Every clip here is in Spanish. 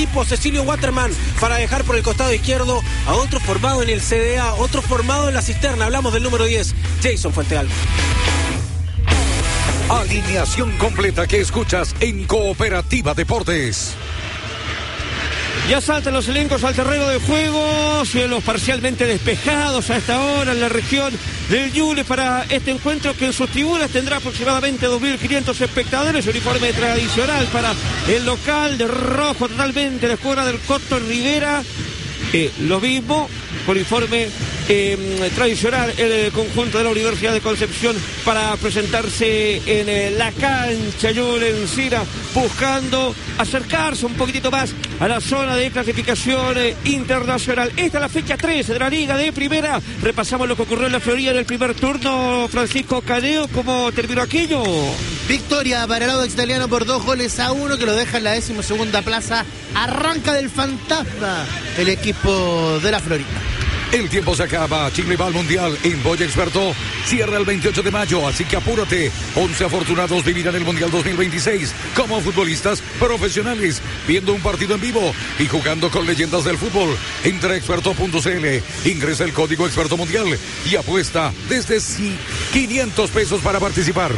Cecilio Waterman para dejar por el costado izquierdo a otro formado en el CDA, otro formado en la cisterna. Hablamos del número 10, Jason Fuentealba. Alineación completa que escuchas en Cooperativa Deportes. Ya saltan los elencos al terreno de juego, cielos parcialmente despejados a esta hora en la región del Ñuble para este encuentro que en sus tribunas tendrá aproximadamente 2.500 espectadores, uniforme tradicional para el local de rojo totalmente, la escuadra del Coto Rivera, lo mismo, uniforme tradicional el conjunto de la Universidad de Concepción para presentarse en la cancha Ñuble Encina, buscando acercarse un poquitito más a la zona de clasificación internacional. Esta es la fecha 13 de la Liga de Primera. Repasamos lo que ocurrió en la Florida en el primer turno. Francisco Caneo, ¿cómo terminó aquello? Victoria para el Audax Italiano por 2-1 que lo deja en la 12ª plaza. Arranca del fantasma el equipo de la Florida. El tiempo se acaba, Chile va al Mundial en Boya Experto, cierra el 28 de mayo, así que apúrate. 11 afortunados vivirán el Mundial 2026 como futbolistas profesionales, viendo un partido en vivo y jugando con leyendas del fútbol. Entra a experto.cl, ingresa el código Experto Mundial y apuesta desde 500 pesos para participar.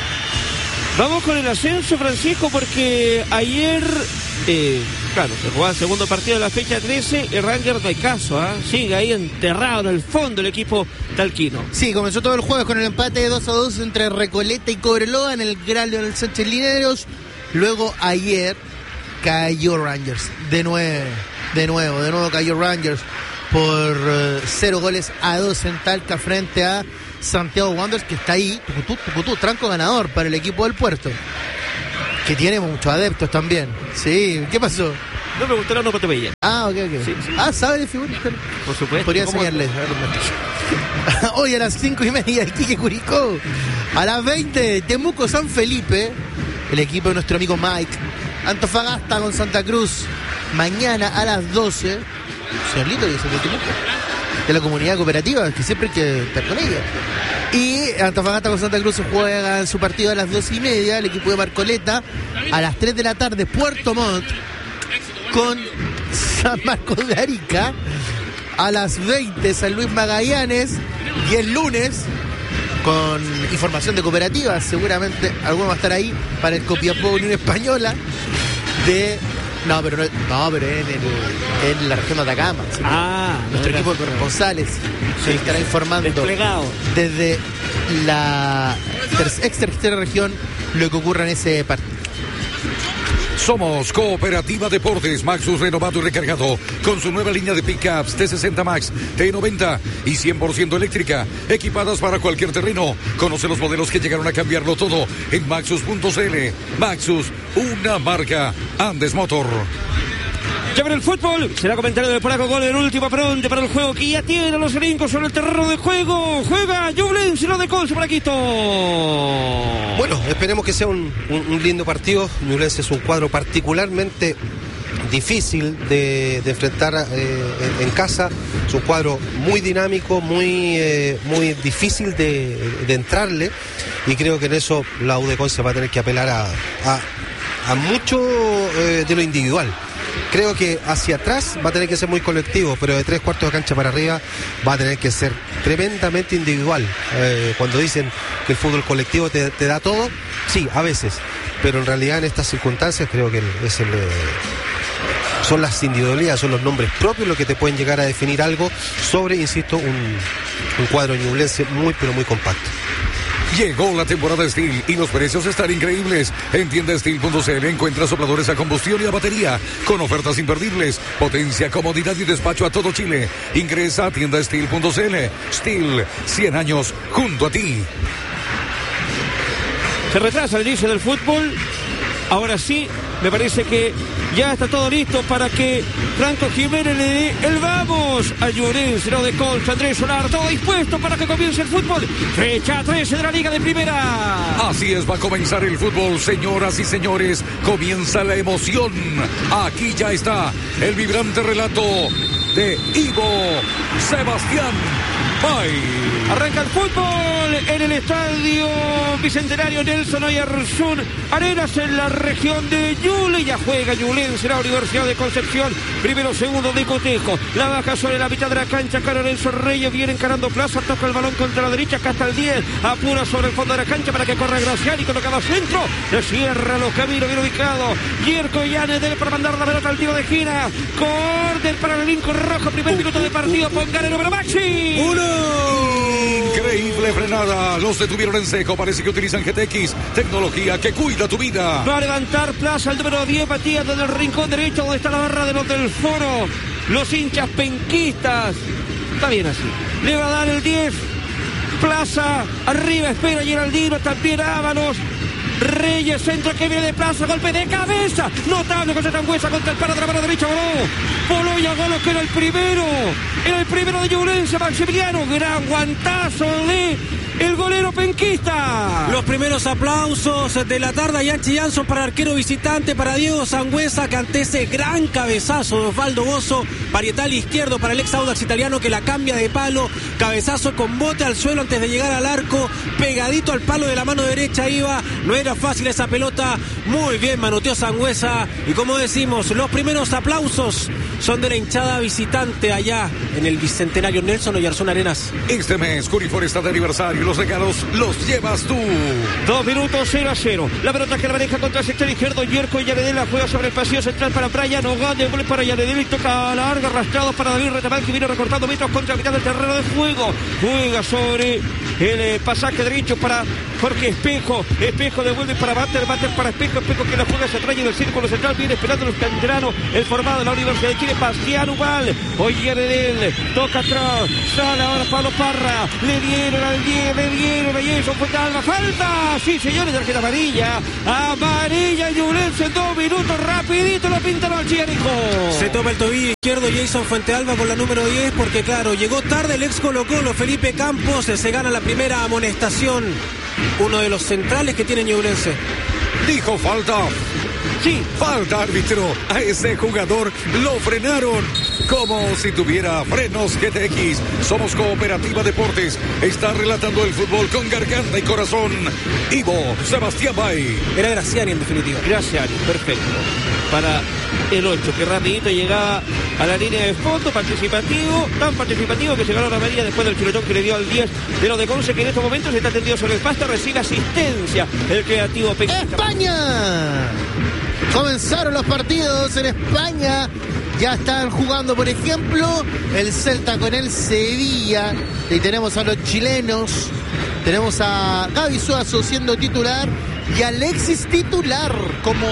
Vamos con el ascenso, Francisco, porque ayer, claro, se jugaba el segundo partido de la fecha 13, el Rangers no hay caso, sigue ahí enterrado en el fondo el equipo talquino. Sí, comenzó todo el jueves con el empate de 2-2 entre Recoleta y Cobreloa en el Gran Leonel Sánchez Lineros. Luego ayer cayó Rangers, de nuevo cayó Rangers por 0-2 en Talca frente a Santiago Wanderers, que está ahí, tucutú, tranco ganador para el equipo del Puerto, que tiene muchos adeptos también. Sí, ¿qué pasó? No me gustaron los Cotepeñas. Ok. Sí. ¿Sabe de figuras? Por supuesto. Podría enseñarles. Hoy a las 5:30, Iquique Curicó. A las 20, Temuco San Felipe, el equipo de nuestro amigo Mike. Antofagasta con Santa Cruz. Mañana a las 12. Señor Lito, que es el de Temuco, de la comunidad cooperativa, que siempre hay que estar con ella. Y Antofagasta con Santa Cruz juega su partido a las 2:30, el equipo de Marcoleta. A las 3 de la tarde, Puerto Montt con San Marcos de Arica. A las 20, San Luis Magallanes. Y el lunes, con información de cooperativas, seguramente alguno va a estar ahí para el Copiapó Unión Española de... No, pero en la región de Atacama. Nuestro equipo de corresponsales se estará informando desplegado desde la tercera región lo que ocurra en ese partido. Somos Cooperativa Deportes, Maxus renovado y recargado con su nueva línea de pickups T60 Max, T90 y 100% eléctrica, equipadas para cualquier terreno. Conoce los modelos que llegaron a cambiarlo todo en Maxus.cl. Maxus, una marca Andes Motor. Ya ver el fútbol, será comentario del polaco Gol, el último fronte para el juego que ya tiene los elencos sobre el terreno de juego. Juega Ñublense, no de Colso para Quito. Bueno, esperemos que sea un lindo partido. Ñublense es un cuadro particularmente difícil de enfrentar en casa. Es un cuadro muy dinámico, muy difícil de entrarle, y creo que en eso la U de Conce va a tener que apelar a mucho de lo individual. Creo que hacia atrás va a tener que ser muy colectivo, pero de 3/4 de cancha para arriba va a tener que ser tremendamente individual. Cuando dicen que el fútbol colectivo te da todo, sí, a veces, pero en realidad en estas circunstancias creo que son las individualidades, son los nombres propios los que te pueden llegar a definir algo sobre, insisto, un cuadro ñublense muy, pero muy compacto. Llegó la temporada Steel y los precios están increíbles. En tiendasteel.cl encuentras sopladores a combustión y a batería con ofertas imperdibles, potencia, comodidad y despacho a todo Chile. Ingresa a tiendasteel.cl. Steel, 100 años junto a ti. Se retrasa el inicio del fútbol. Ahora sí, me parece que ya está todo listo para que Franco Jiménez le dé el vamos a Ñublense, no de Colso, Andrés Solar, todo dispuesto para que comience el fútbol. Fecha 13 de la Liga de Primera. Así es, va a comenzar el fútbol, señoras y señores. Comienza la emoción. Aquí ya está el vibrante relato de Ivo Sebastián Bay. Arranca el fútbol en el estadio Bicentenario Nelson Oyarzún Arenas en la región de Ñuble. Ya juega Ñublense, la Universidad de Concepción. Primero, segundo de cotejo. La baja sobre la mitad de la cancha. Carlos Lorenzo Reyes viene encarando plaza. Toca el balón contra la derecha. Acá está el 10. Apura sobre el fondo de la cancha para que corra Graciani. Colocado centro. Le cierra los caminos. Bien ubicado. Yerko Yanedel para mandar la pelota al tiro de gira. Córner para el elenco rojo. Primer minuto de partido. Pongan el número Maxi. Increíble frenada. Los detuvieron en seco. Parece que utilizan GTX. Tecnología que cuida tu vida. Va a levantar plaza el número 10. Matías desde el rincón derecho donde está la barra de los del Foro. Los hinchas penquistas. Está bien así. Le va a dar el 10. Plaza. Arriba espera Geraldino. También Ábalos. Reyes, centro que viene de Plaza, golpe de cabeza, notable José Sangüesa contra el palo de la mano derecha, voló y a Golo, que era el primero de Ñublense, Maximiliano, gran guantazo de el golero penquista. Los primeros aplausos de la tarde, Yanchi Jansson para el arquero visitante, para Diego Sangüesa, que ante ese gran cabezazo de Osvaldo Bozo, parietal izquierdo para el ex Audax italiano, que la cambia de palo, cabezazo con bote al suelo antes de llegar al arco, pegadito al palo de la mano derecha iba, no era fácil esa pelota, muy bien manoteó Sangüesa, y como decimos, los primeros aplausos son de la hinchada visitante allá en el Bicentenario Nelson Oyarzún Arenas. Este mes Curifor está de aniversario. Los regalos los llevas tú. 2 minutos 0-0. La pelota que la maneja contra el sector izquierdo. Yerko Yanedel la juega sobre el pasillo central para Brian Ogán. De gol para Yanedel y toca a la larga. Arrastrado para David Retamal, que viene recortando metros contra la mitad del terreno de juego. Juega sobre el pasaje derecho para Jorge Espejo. Espejo devuelve para Bater para Espejo. Espejo que la juega hacia atrás y en el círculo central viene esperando los canteranos. El formado de la Universidad de Chile, Bastián Ubal. Hoy Yanedel toca atrás. Sale ahora Pablo Parra. Le dieron al 10. Le dieron a Jason Fuentealba. Falta. Sí, señores, tarjeta amarilla. Amarilla Ñublense en 2 minutos. Rapidito lo pintaron al Chiarico. Se toma el tobillo izquierdo Jason Fuentealba con la número 10 porque claro, llegó tarde el ex Colo-Colo Felipe Campos. Se gana la primera amonestación. Uno de los centrales que tiene Ñublense. Dijo falta. Sí, falta, árbitro. A ese jugador lo frenaron. Como si tuviera frenos GTX. Somos Cooperativa Deportes. Está relatando el fútbol con garganta y corazón. Ivo Sebastián Bay. Era Graciani en definitiva. Graciani, perfecto. Para el 8, que rapidito llegaba a la línea de fondo, participativo, tan participativo que se ganó la María después del chulotón que le dio al 10 de los de Conce, que en estos momentos está tendido sobre el pasto, recibe asistencia el creativo Pequita. ¡España! Comenzaron los partidos en España. Ya están jugando, por ejemplo, el Celta con el Sevilla. Y tenemos a los chilenos. Tenemos a Gaby Suazo siendo titular y Alexis titular como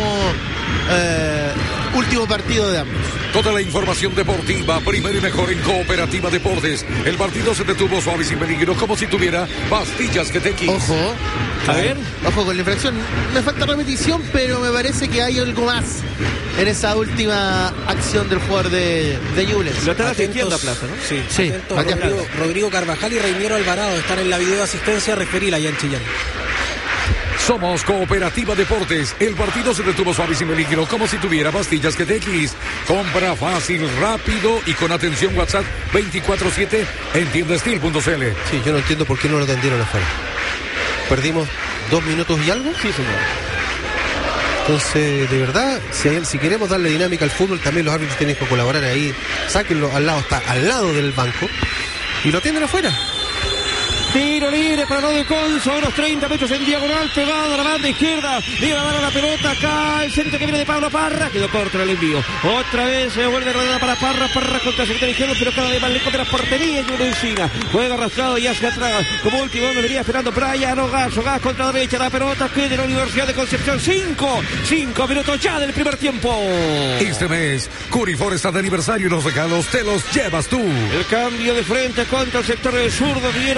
último partido de ambos. Toda la información deportiva, primero y mejor en Cooperativa Deportes. El partido se detuvo suave y sin peligro, como si tuviera pastillas GTX. Ojo. A ver. Ojo con la infracción. Me falta repetición, pero me parece que hay algo más en esa última acción del jugador de Ñublense. Lo están asistiendo a Plaza, ¿no? Sí. Rodrigo Carvajal y Reiniero Alvarado están en la videoasistencia. Referila ya en Chillán. Somos Cooperativa Deportes. El partido se detuvo suave y sin peligro, como si tuviera pastillas GTX. Compra fácil, rápido y con atención WhatsApp 24/7 en tiendastil.cl. Sí, yo no entiendo por qué no lo atendieron afuera. Perdimos 2 minutos y algo. Sí, señor. Entonces, de verdad, si queremos darle dinámica al fútbol, también los árbitros tienen que colaborar ahí. Sáquenlo al lado, está al lado del banco y lo atienden afuera. Tiro libre para los de Conce, unos 30 metros en diagonal, pegado a la banda izquierda. Le va a dar a la pelota acá, el centro que viene de Pablo Parra, quedó corto el envío. Otra vez se vuelve rodada para Parra contra el sector izquierdo, pero cada vez más lejos de las porterías. Ñublencina juega arrastrado y hacia atrás. Como último me venía esperando Brian Ogás contra la derecha, la pelota que de la Universidad de Concepción. 5 minutos ya del primer tiempo. Este mes, Curifor está de aniversario y los regalos te los llevas tú. El cambio de frente contra el sector del zurdo, bien aguantado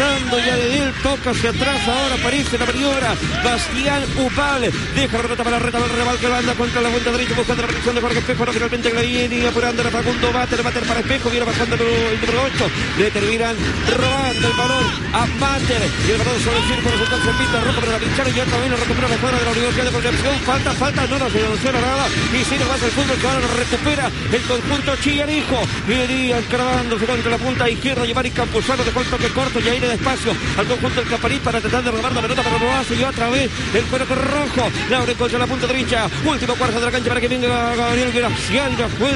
buscando ya de él, toca hacia atrás, ahora aparece la maniobra, Bastián Upal, deja la pelota para Reta, el rival que anda contra la vuelta derecha, buscando la presión de Jorge Espejo, ahora finalmente Gladini, apurando a Facundo Mater para Espejo, viene bajando el número 8, le terminan robando el balón a Mater, y el balón sobre el círculo central se pinta rojo para la pinchada, y ya también lo recupera la cuadra de la Universidad de Concepción, falta, no se menciona nada, y sigue más el fútbol que ahora lo recupera el conjunto chillerijo, venía encravándose contra la punta izquierda, Giovanni Campuzano dejó el toque corto y ahí le despacio al conjunto del Camparí para tratar de robar la pelota, pero lo hace y otra vez el cuero rojo, Laure contra la punta derecha, último cuarto de la cancha para que venga Gabriel Gracián,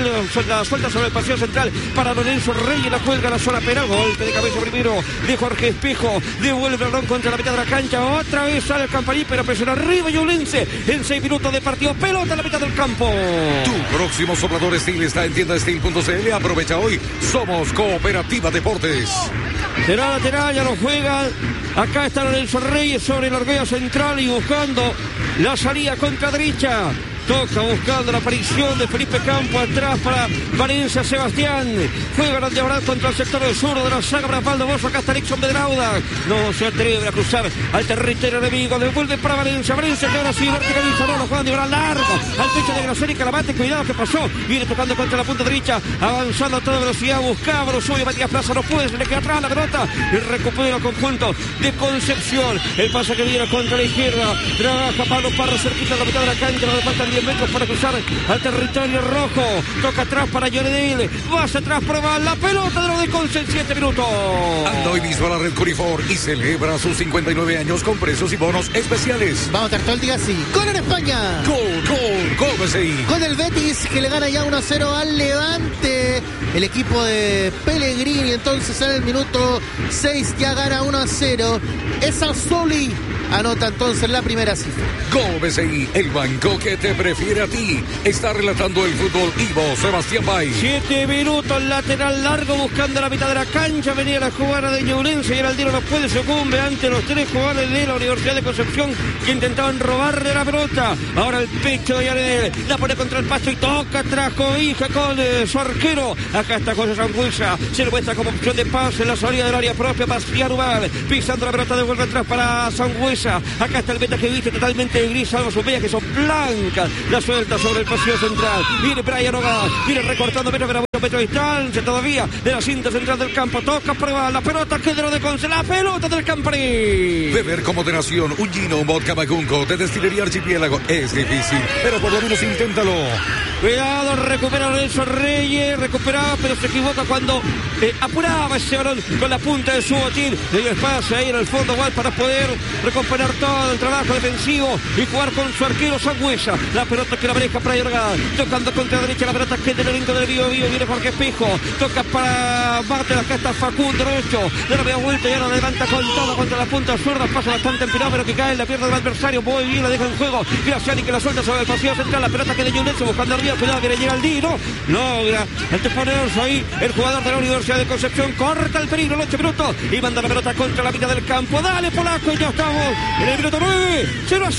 la suelta sobre el paseo central para Lorenzo Reyes, la cuelga a la zona penal, golpe de cabeza primero de Jorge Espejo, devuelve el balón contra la mitad de la cancha, otra vez sale el Camparí, pero presiona arriba Ñublense en 6 minutos de partido, pelota a la mitad del campo. Tu próximo soplador Steel está en tiendasteel.cl, aprovecha hoy, somos Cooperativa Deportes. Será lateral, ya lo juegan. Acá está Lorenzo Reyes sobre el larguero central y buscando la salida contra derecha. Toca buscando la aparición de Felipe Campo atrás para Valencia Sebastián. Juega la diagonal contra el sector del sur de la saga para Valdo Bozo. Acá está Nixon Bedrauda. No se atreve a cruzar al territorio enemigo. Devuelve para Valencia. Valencia que ahora sí verticaliza. No lo juegan diagonal largo. Al pecho de Graciani Calamate. Cuidado que pasó. Viene tocando contra la punta derecha. Avanzando a toda velocidad. Buscaba. Lo sube Matías Plaza. No puede. Se le queda atrás la pelota. Y recupera el conjunto de Concepción. El pase que viene contra la izquierda. Trabaja Pablo Parra cerquita de la mitad de la cancha. No le faltan 10 metros para cruzar al territorio rojo. Toca atrás para Lloredil. Va hacia atrás, prueba la pelota de lo de Conce en 7 minutos. Anda hoy mismo a la red Curifor y celebra sus 59 años con precios y bonos especiales. Vamos a estar todo el día así. ¡Gol en España! ¡Gol, Messi! Con el Betis que le gana ya 1-0 al Levante. El equipo de Pellegrini entonces en el minuto 6 ya gana 1-0. Esa Soli anota entonces la primera cifra. Gol BCI, el banco que te prefiere a ti. Está relatando el fútbol Ivo Sebastián Bay. 7 minutos, lateral largo buscando la mitad de la cancha. Venía la jugada de Ñublense y Geraldino no puede, sucumbe ante los 3 jugadores de la Universidad de Concepción que intentaban robarle la pelota. Ahora el pecho de Yaredel, la pone contra el pasto y toca atrás, hija con su arquero. Acá está José Sangüesa, se le muestra como opción de pase en la salida del área propia. Bastián Ubal, pisando la pelota, devuelve atrás para Sangüesa. Acá está el beta que viste totalmente gris, algo sus bellas que son blancas. La suelta sobre el pasillo central. Viene Brian Hogar, viene recortando metros de distancia todavía de la cinta central del campo. Toca, prueba la pelota que de lo de Conce, la pelota del Camparí. Beber con moderación un gino, un vodka Macunco de Destilería Archipiélago es difícil, pero por lo menos inténtalo. Cuidado, recupera Lorenzo Reyes, recuperaba, pero se equivoca cuando apuraba ese balón con la punta de su botín. Le dio espacio ahí en el fondo igual para poder recuperar todo el trabajo defensivo y jugar con su arquero Sangüesa. La pelota que la maneja para Yorga, tocando contra la derecha la pelota que del elenco del Bío viene Jorge Espejo, toca para Marte, acá está Facundo derecho, de la media vuelta y ahora levanta con todo contra la punta zurda, pasa bastante empinado pero que cae en la pierna del adversario, muy bien, la deja en juego, Graciani que la suelta sobre el pasillo central, la pelota que de Ñublense buscando arriba, cuidado que le llega al Dino, logra anteponerse ahí el jugador de la Universidad de Concepción, corta el peligro en 8 minutos y manda la pelota contra la mitad del campo, dale Polaco y ya estamos en el minuto 9, 0-0.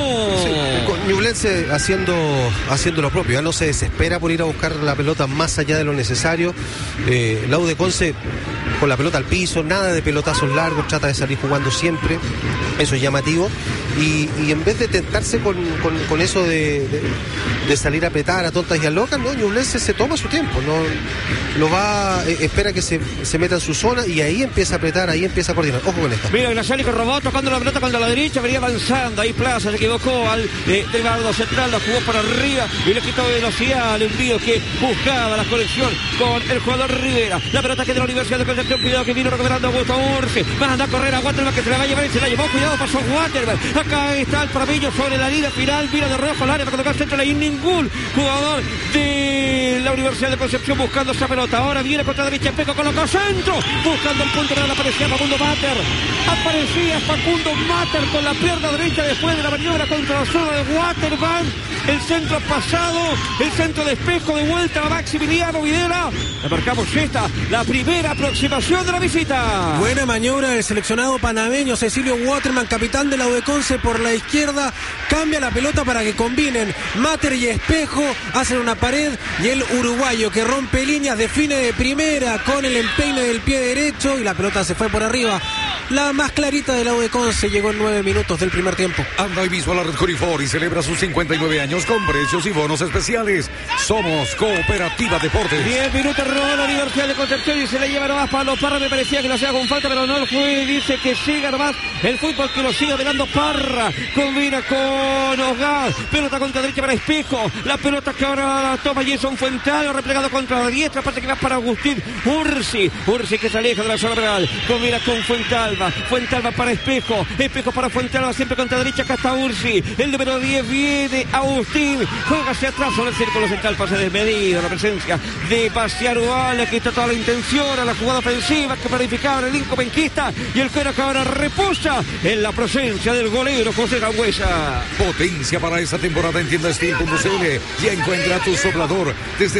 Sí, con Ñublense haciendo lo propio, ya no se desespera por ir a buscar la pelota más allá de lo necesario. La U de Conce con la pelota al piso, nada de pelotazos largos, trata de salir jugando siempre, eso es llamativo, y en vez de tentarse con eso de salir a apretar a tontas y a locas, no, Ñublense se toma su tiempo, no lo va, espera que se meta en su zona y ahí empieza a apretar, ahí empieza a coordinar. Ojo con esta. Mira, Graciani que robó, tocando la pelota contra la derecha, venía avanzando, ahí Plaza se equivocó al tribado central, la jugó para arriba y le quitó velocidad al envío que buscaba la conexión con el jugador Rivera. La pelota que de la Universidad de Concepción, cuidado que vino recuperando a Augusto Urge, manda a correr a Waterman que se la va a llevar y se la llevó, cuidado, pasó Waterman, acá está el Parabillo sobre la línea final, mira de rojo al área para colocar centro, y ningún jugador de la Universidad de Concepción buscando esa pelota, ahora viene contra la derecha, Espejo colocó centro, buscando el punto de la aparecía Facundo Mater, aparecía Facundo Mater con la pierna derecha después de la maniobra contra la zona de Waterman, el centro pasado, el centro de Espejo de vuelta a Maximiliano Videla, le marcamos esta, la primera aproximación de la visita. Buena maniobra del seleccionado panameño Cecilio Waterman, capitán de la U de Conce, por la izquierda, cambia la pelota para que combinen Mater y Espejo, hacen una pared y el uruguayo que rompe líneas define de primera con el empeine del pie derecho y la pelota se fue por arriba La más clarita de la U de Conce llegó en 9 minutos del primer tiempo. Anda hoy mismo a la red Corifor y celebra sus 59 años con precios y bonos especiales. Somos Cooperativa Deportes. 10 minutos robó la Universidad de Concepción y se le lleva nomás Pablo Parra. Me parecía que lo hacía con falta, pero no, el juez dice que siga nomás el fútbol, que lo siga velando Parra. Combina con Hogar. Pelota contra derecha para Espejo. La pelota que ahora toma Jason Fuental, replegado contra la diestra, parte que va para Agustín Ursi que se aleja de la zona penal. Combina con Fuentalba para Espejo para Fuentalba, siempre contra derecha. Acá está Ursi, el número 10 viene Agustín, juega hacia atrás sobre el círculo central, pase desmedido, la presencia de Paciarual. Aquí está toda la intención a la jugada ofensiva que planificaba el elenco penquista, y el Cuero que ahora reposa en la presencia del golero José Sangüesa. Potencia para esta temporada en tiendasteel.cl y encuentra tu soplador desde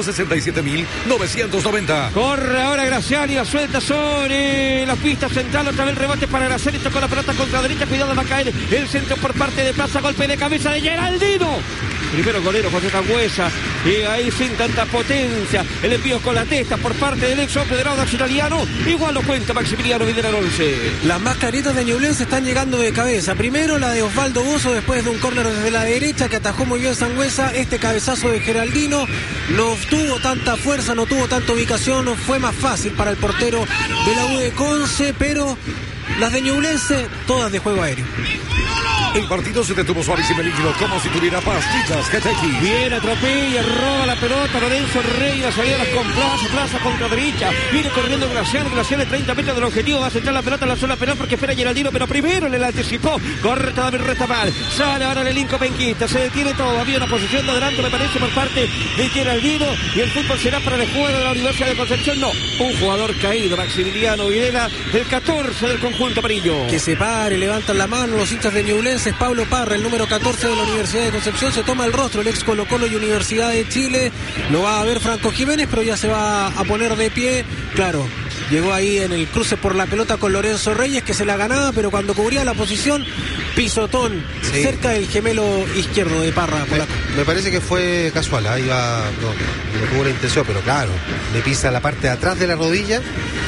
167.990. Corre ahora Graciani, la suelta sobre la pista central, otra vez el rebote para Graciani, tocó la pelota contra la derecha, cuidado, va a caer el centro por parte de Plaza, golpe de cabeza de Geraldino. Primero golero José Sangüesa, y ahí sin tanta potencia, el envío con la testa por parte del ex hombre del Audax Italiano, igual lo cuenta Maximiliano Vidal Alonce. Las más claritas de Ñublense están llegando de cabeza. Primero la de Osvaldo Bozo, después de un córner desde la derecha que atajó muy bien Sangüesa. Este cabezazo de Geraldino no tuvo tanta fuerza, no tuvo tanta ubicación, fue más fácil para el portero de la U de Conce, pero las de Ñublense todas de juego aéreo. El partido se detuvo suave y sin peligro, como si tuviera pastillas Kateki. Bien, atropella, roba la pelota Lorenzo Reyes, salida con Plaza contra derecha, viene corriendo Graciani 30 metros del objetivo, va a centrar la pelota en la zona penal porque espera Geraldino, pero primero le la anticipó, corre todavía resta mal, sale ahora el elenco penquista, se detiene todo, había una posición de adelanto me parece por parte de Geraldino, y el fútbol será para el jugador de la Universidad de Concepción, no, un jugador caído, Maximiliano Videla, el 14 del conjunto amarillo. Que se pare, levantan la mano los hinchas de Ñublense. Pablo Parra, el número 14 de la Universidad de Concepción, se toma el rostro, el ex Colo Colo y Universidad de Chile. Lo va a ver Franco Jiménez, pero ya se va a poner de pie. Claro, llegó ahí en el cruce por la pelota con Lorenzo Reyes, que se la ganaba, pero cuando cubría la posición, pisotón, sí, cerca del gemelo izquierdo de Parra. Me parece que fue casual, ahí va, no tuvo la intención, pero claro, le pisa la parte de atrás de la rodilla.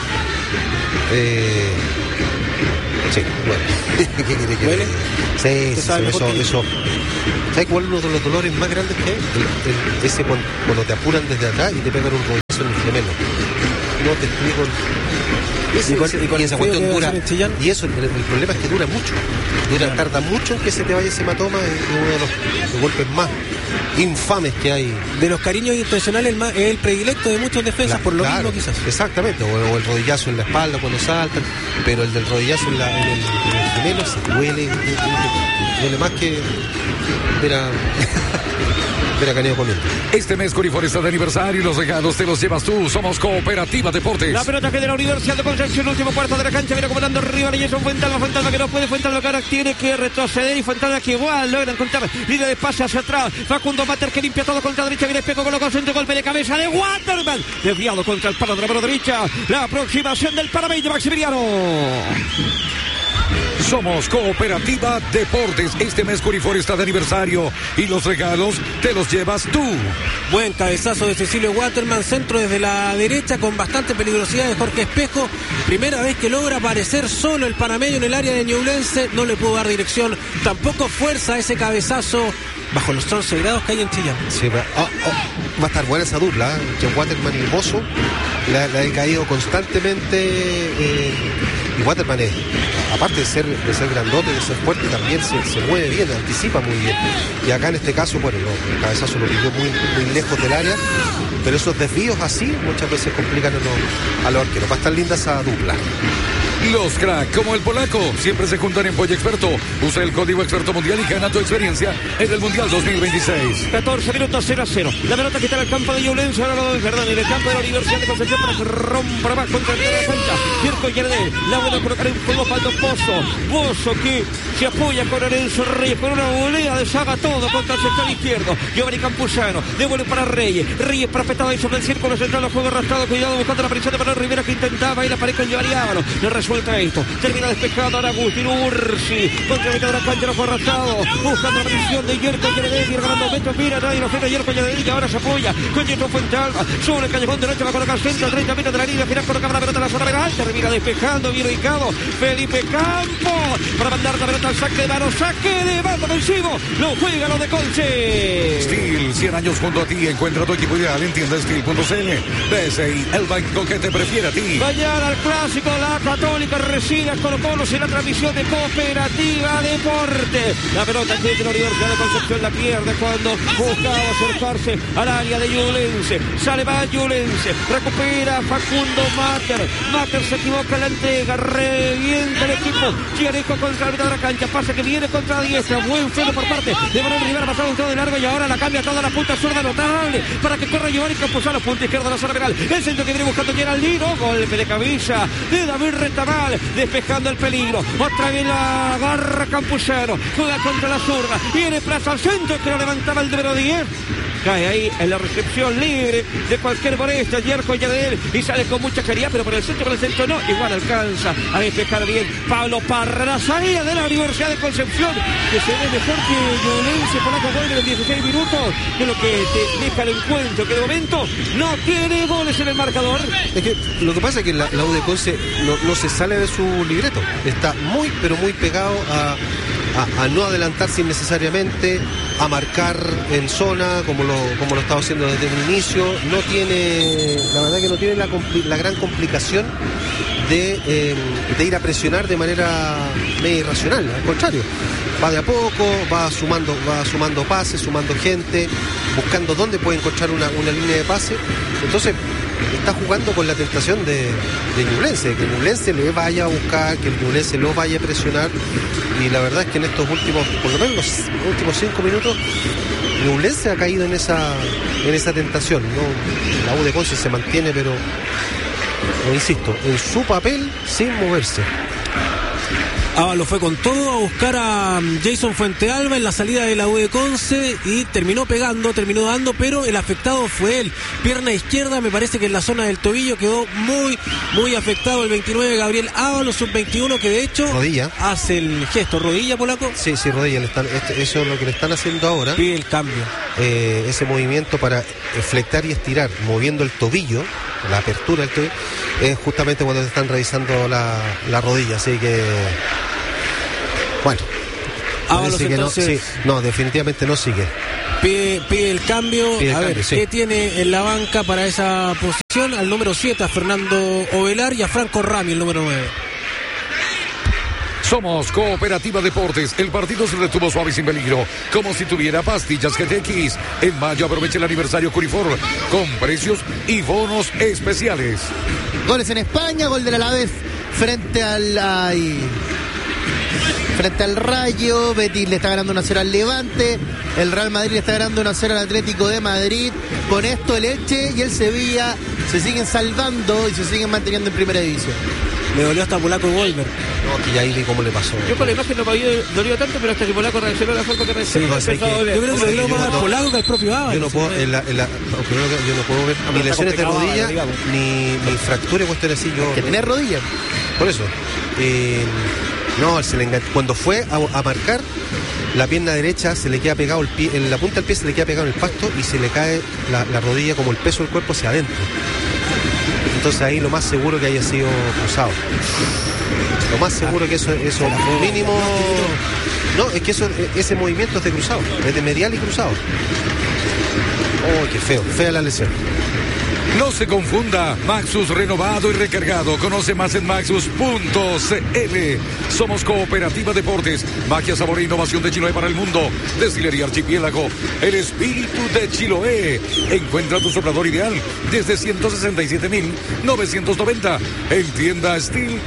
Sí, bueno. ¿Qué quiere que ¿Duele? Sí, eso. ¿Sabes cuál es uno de los dolores más grandes que hay? Ese cuando te apuran desde atrás y te pegan un rodillazo en el gemelo. No te explico. Esa cuestión dura. Y eso, el problema es que dura mucho. Tarda mucho en que se te vaya ese hematoma. Es uno de los golpes más infames que hay. De los cariños intencionales es el predilecto de muchos defensas, por lo mismo quizás. Exactamente, o el rodillazo en la espalda cuando saltan, pero el del rodillazo en el gemelo se duele más que ver a Caneo comiendo. Este mes Corifor está de aniversario y los regalos te los llevas tú. Somos Cooperativa Deportes. La pelota que de la Universidad de Concepción, último cuarto de la cancha, viene acomodando arriba y Jason Fuentalba que no puede, Fuentalba que ahora tiene que retroceder, y Fuentalba que igual logra encontrar línea de pase hacia atrás. Facundo Mater que limpia todo contra derecha, viene Espejo con lo concentra, golpe de cabeza de Waterman, desviado contra el palo de la mano derecha. La aproximación del panameño Maximiliano. Somos Cooperativa Deportes. Este mes Corifor está de aniversario y los regalos te los llevas tú. Buen cabezazo de Cecilio Waterman, centro desde la derecha con bastante peligrosidad de Jorge Espejo. Primera vez que logra aparecer solo el panameño en el área de Ñublense. No le pudo dar dirección, tampoco fuerza ese cabezazo bajo los 11 grados que hay en Chillán. Sí, va a estar buena esa dupla, entre Waterman y Bozo. La he caído constantemente. Y Waterman es, aparte de ser grandote, de ser fuerte, también se mueve bien, anticipa muy bien. Y acá en este caso, bueno, el cabezazo lo pidió muy lejos del área, pero esos desvíos así muchas veces complican a los arqueros. Va a estar linda esa dupla. Los crack, como el polaco, siempre se juntan en Pollo Experto. Usa el código Experto Mundial y gana tu experiencia en el Mundial 2026. 14 minutos 0-0. La pelota que está en el campo de Ñublense, ahora lo de Fernando, en el campo de la Universidad de Concepción para que rompa más contra el de la cancha. Mirko Yardel, la vuelve a colocar en juego Osvaldo Bozo que se apoya con Lorenzo Reyes, con una volea deshaga todo contra el sector izquierdo. Giovanni Campuzano, devuelve para Reyes para petado ahí sobre el círculo central, los juegos arrastrado, cuidado buscando la presión de Manuel Rivera que intentaba ir a pared con Giovanni Ávalo. Le resuelta esto. Termina despejado ahora Agustín Ursi. Contra mitad de la cancha, lo fue arrastrado. Buscando la presión de Yerko Yeredel. Ganando metros, mira, nadie lo frena. Yerko Yeredel que ahora se apoya con Jason Fuentealba. Sobre el callejón derecho va a colocar centro. 30 metros de la línea. Final coloca la pelota en la zona penal. Termina despejando, bien ubicado. Felipe Campos para mandar la pelota al saque de mano. Saque de mano ofensivo. Lo juega lo de Conce. Steel, 100 años junto a ti. Encuentra tu equipo ideal en tiendasteel.cl. BSI, el banco que te prefiere a ti. Mañana al clásico, la Católica recibe a Colo-Colo en la transmisión de Cooperativa Deporte. La pelota que de la Universidad de Concepción la pierde cuando buscaba acercarse al área de Ñublense. Sale más Ñublense, recupera Facundo Mater se equivoca en la entrega, revienta el equipo. Chiareco contra la mitad de la cancha, pasa que viene contra diestra, buen freno por parte de Manuel Rivera, pasado un todo de largo y ahora la cambia toda la punta zurda, notable para que corra Giovanni Camposano, punta izquierda de la zona penal. El centro que viene buscando Geraldino, golpe de cabeza de David Retamal, despejando el peligro. Otra vez la agarra Campuzano, juega contra la zurda, viene Plaza al centro que lo levantaba el número 10. Cae ahí en la recepción libre de cualquier molestia, Yerko Yeredel, y sale con mucha claridad, pero por el centro no, igual alcanza a despejar bien Pablo Parra, la salida de la Universidad de Concepción, que se ve mejor que Ñublense. Polaco vuelve en los 16 minutos, de lo que te deja el encuentro, que de momento no tiene goles en el marcador. Es que lo que pasa es que la U de Conce no se sale de su libreto, está muy pero muy pegado a no adelantarse innecesariamente, a marcar en zona como lo estaba haciendo desde el inicio. No tiene, la verdad que no tiene la gran complicación de ir a presionar de manera medio irracional, al contrario, va de a poco, va sumando pases, sumando gente, buscando dónde puede encontrar una línea de pase. Entonces está jugando con la tentación de Ñublense, que Ñublense le vaya a buscar, que el Ñublense lo vaya a presionar, y la verdad es que en estos últimos, por lo menos los últimos 5 minutos, Ñublense ha caído en esa tentación, ¿no? La U de Conce se mantiene, pero insisto, en su papel sin moverse. Lo fue con todo a buscar a Jason Fuentealba en la salida de la U de Conce y terminó dando, pero el afectado fue él. Pierna izquierda, me parece que en la zona del tobillo quedó muy afectado el 29 Gabriel Ábalos, sub-21, que de hecho rodilla. Hace el gesto, rodilla, Polaco. Sí, rodilla, eso es lo que le están haciendo ahora. Pide el cambio. Ese movimiento para flectar y estirar, moviendo el tobillo, la apertura del tobillo, es justamente cuando te están revisando la rodilla, así que bueno, Ábalos, entonces, no, definitivamente no sigue. Pide el cambio. A ver, sí. ¿Qué tiene en la banca para esa posición? Al número 7, a Fernando Ovelar, y a Franco Rami, el número 9. Somos Cooperativa Deportes. El partido se retuvo suave y sin peligro, como si tuviera pastillas GTX. En mayo aproveche el aniversario Curifor con precios y bonos especiales. Goles en España, gol del Alavés frente al Rayo. Betis le está ganando 1-0 al Levante. El Real Madrid le está ganando 1-0 al Atlético de Madrid. Con esto el Elche y el Sevilla se siguen salvando y se siguen manteniendo en primera división. Me dolió hasta Polaco Wolver. No, que ya ahí vi cómo le pasó. Yo con la imagen no me había dolido tanto, pero hasta que Polaco reaccionó de la forma que reaccionó. Yo creo que le dio más al Polaco que al propio Ábalos. Yo no puedo, yo no puedo ver ni lesiones de rodilla, ni fractura y cuestiones así. Que tener rodilla. Por eso. No, se le enganchó. Cuando fue a marcar, la pierna derecha se le queda pegado el pie, en la punta del pie se le queda pegado en el pasto y se le cae la rodilla, como el peso del cuerpo hacia adentro. Entonces ahí lo más seguro que haya sido cruzado. Lo más seguro que eso mínimo. No, es que ese movimiento es de cruzado, es de medial y cruzado. Oh, qué fea la lesión. No se confunda, Maxus renovado y recargado. Conoce más en maxus.cl. Somos Cooperativa Deportes, magia, sabor e innovación de Chiloé para el mundo. Destilería Archipiélago, el espíritu de Chiloé. Encuentra tu soplador ideal desde 167.990 en tienda steel.cl.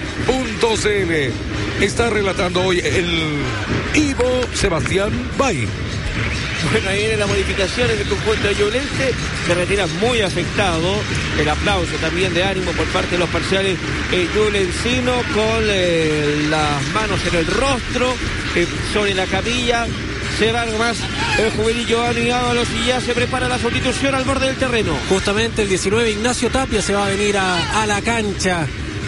Está relatando hoy el Ivo Sebastián Bay. Bueno, ahí viene la modificación en el conjunto de Ñublense, se retira muy afectado. El aplauso también de ánimo por parte de los parciales ñublencinos, con las manos en el rostro, sobre la camilla. Se va más el juvenil Giovanni Ábalos y ya se prepara la sustitución al borde del terreno. Justamente el 19 Ignacio Tapia se va a venir a la cancha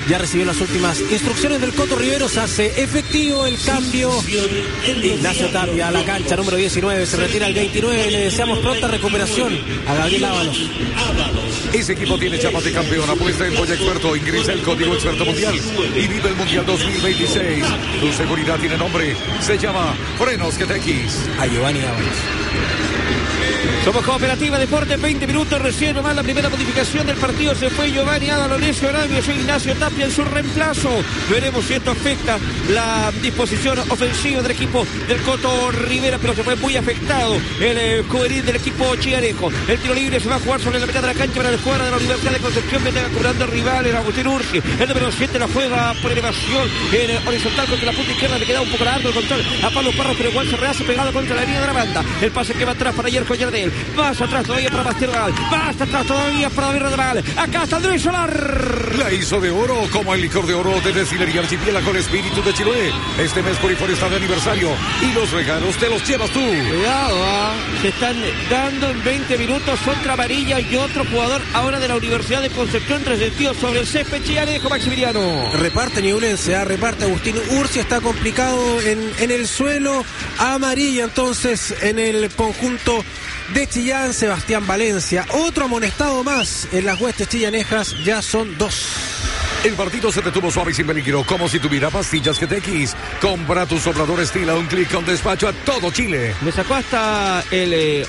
ya recibió las últimas instrucciones del Coto Rivero. Se hace efectivo el cambio. Ignacio Tapia a la cancha, número 19, se retira el 29. Le deseamos pronta recuperación a Gabriel Ábalos. Ese equipo tiene chapa de campeón. Apuesta en Boya Experto. Ingresa el código Experto Mundial y vive el Mundial 2026. Tu seguridad tiene nombre. Se llama Frenos GTX. A Giovanni Ábalos. Somos Cooperativa Deportes, 20 minutos recién nomás la primera modificación del partido. Se fue Giovanni Ábalos lesionado y soy Ignacio Tapia en su reemplazo. Veremos si esto afecta la disposición ofensiva del equipo del Coto Rivera, pero se fue muy afectado el juvenil del equipo chiarejo. El tiro libre se va a jugar sobre la mitad de la cancha para el jugador de la Universidad de Concepción, que está curando el rival, el Agustín Ursi. El número 7 la juega por elevación en horizontal contra la punta izquierda. Le queda un poco largo el control a Pablo Parra, pero igual se rehace pegado contra la línea de la banda. El pase que va atrás para Yerko Yardel. Más atrás todavía para Mastergal. Más atrás todavía para Virredal. Acá está Andrés Solar. La hizo de oro como el licor de oro de Destilería Archipiélago con espíritu de Chiloé. Este mes Corifor está de aniversario y los regalos te los llevas tú. Cuidado, se están dando en 20 minutos otra amarilla y otro jugador ahora de la Universidad de Concepción resentido sobre el césped chiarejo, Maximiliano. Reparte Ñublense, reparte Agustín Ursi, está complicado en el suelo. Amarilla entonces en el conjunto de Chillán. Sebastián Valencia, otro amonestado más en las huestes chillanejas, ya son 2. El partido se detuvo suave y sin peligro, como si tuviera pastillas GTX. Compra tu soplador Estilo a un clic con despacho a todo Chile. Le sacó hasta el...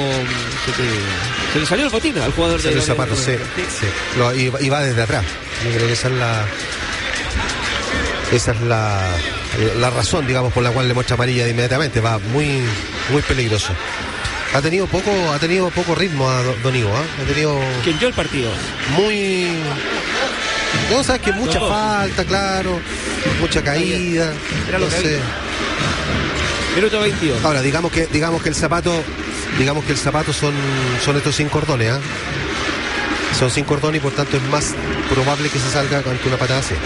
se le salió el botín al jugador de... El zapato, sí. Y va desde atrás. Yo creo que esa es la razón, digamos, por la cual le muestra amarilla de inmediatamente. Va muy, muy peligroso. Ha tenido poco ritmo a Don Ivo, Ha tenido... ¿Quién dio el partido? Muy... No, sabes que mucha falta, claro. Mucha caída. Era lo que había. Minuto 22. Ahora, digamos que el zapato son estos sin cordones, Son sin cordón y por tanto es más probable que se salga ante una patada así.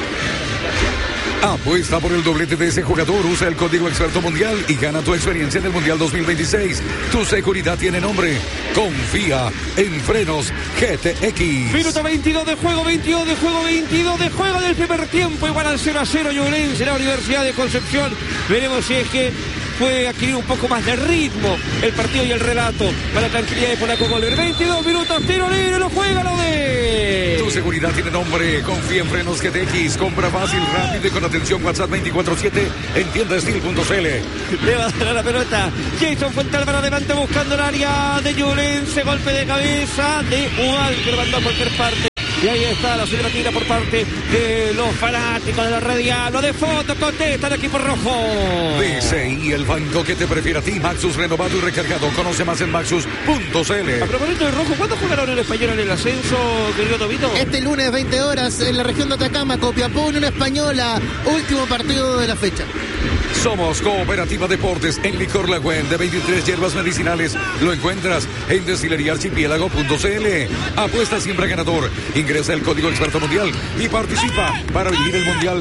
Apuesta por el doblete de ese jugador, usa el código Experto Mundial y gana tu experiencia en el Mundial 2026. Tu seguridad tiene nombre. Confía en Frenos GTX. Minuto 22 de juego, 22 de juego, 22 de juego del primer tiempo. Igual al 0-0 Ñublense, la Universidad de Concepción. Veremos si es que puede adquirir un poco más de ritmo el partido y el relato para la tranquilidad de Polaco Golver. 22 minutos, tiro libre, lo juega, lo de... Tu seguridad tiene nombre. Confía en Frenos GTX. Compra fácil, rápido y con atención. WhatsApp 24/7 en tiendastil.cl. Le va a dar la pelota Jason Fuentalvara, levanta buscando el área de Ñublense. Golpe de cabeza de Ubal, que lo mandó a cualquier parte. Y ahí está la celebratina por parte de los fanáticos de la Radial. De foto contesta el equipo rojo. DCI, el banco que te prefiere a ti. Maxus renovado y recargado. Conoce más en maxus.cl. A propósito del rojo, ¿cuándo jugaron el español en el ascenso, querido Tobito? Este lunes, 20 horas, en la región de Atacama, Copiapó, Unión Española. Último partido de la fecha. Somos Cooperativa Deportes en Licor La Güen, de 23 hierbas medicinales. Lo encuentras en destilleriaarchipiélago.cl. Apuesta siempre ganador. Ingresa el código Experto Mundial y participa para vivir el Mundial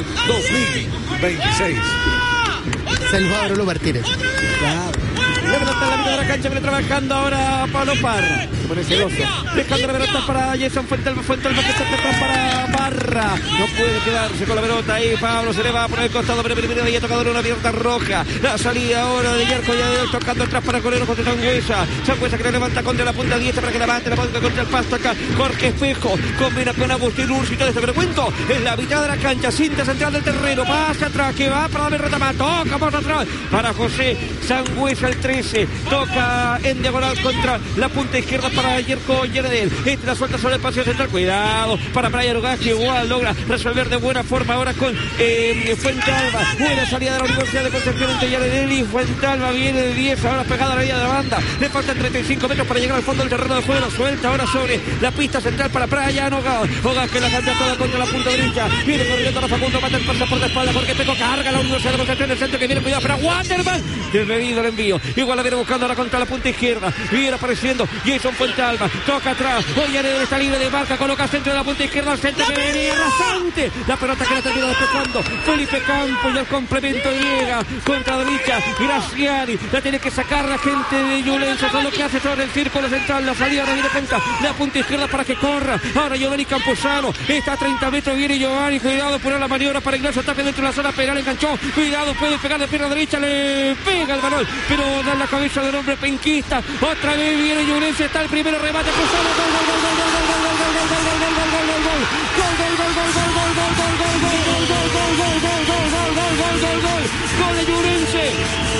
2026. Salvador Martínez. La pelota en la mitad de la cancha, viene trabajando ahora Pablo Parra. Se pone celoso. Dejando la pelota para Jason Fuentalva que está atrás para Parra. No puede quedarse con la pelota ahí. Pablo se le va por el costado, pero primero había tocado una abierta roja. La salida ahora de Yerko Yadel, tocando atrás para Colero contra Sangüesa. Sangüesa que le levanta contra la punta diestra para que levante la ponga contra el pasto acá. Jorge Espejo combina con Agustín Ursi y todo esto. Pero cuento, en la mitad de la cancha, cinta central del terreno. Pasa atrás, que va para David Retama. Toca por atrás para José Sangüesa, el 13. Toca en diagonal contra la punta izquierda para Yerko Yardel. La suelta sobre el espacio central. Cuidado para Brian Ugas, que igual logra resolver de buena forma ahora con Fuentalva. Buena salida de la Universidad de Concepción entre Yardel y Fuentalva. Viene de 10, ahora pegada a la línea de la banda. Le faltan 35 metros para llegar al fondo del terreno de juego. La suelta ahora sobre la pista central para Brian Ugas. Ugas que la cambia toda contra la punta derecha. Viene corriendo a Facundo, mata el pase por la espalda porque Peco carga la Universidad de Concepción. El centro que viene, cuidado para Waterman. Desmedido el envío. Y Igual la viene buscando ahora contra la punta izquierda. Viene apareciendo Jason Fuentealba. Toca atrás. Ollane está libre de marca. Coloca centro de la punta izquierda. Al centro que venía rasante. La pelota que la termina despejando Felipe Campos. Y el complemento llega contra la derecha. Graciani. La tiene que sacar la gente de Ñublense. Eso es lo que hace sobre el círculo central. La salida ahora viene contra la punta izquierda para que corra. Ahora Giovanni Camposano. Está a 30 metros. Viene Giovanni. Cuidado por la maniobra para Ignacio Tapia dentro de la zona penal. Enganchó. Cuidado. Puede pegar de pierna derecha. Le pega el balón. Pero da la cabeza del hombre penquista. Otra vez viene Ñublense. Está el primero remate. Cruzado. Gol.